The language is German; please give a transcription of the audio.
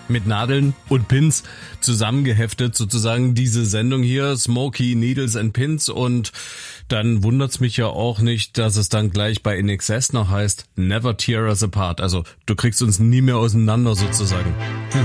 mit Nadeln und Pins zusammengeheftet, sozusagen diese Sendung hier, Smokey, Needles and Pins, und dann wundert's mich ja auch nicht, dass es dann gleich bei INXS noch heißt, Never Tear Us Apart, also du kriegst uns nie mehr auseinander sozusagen.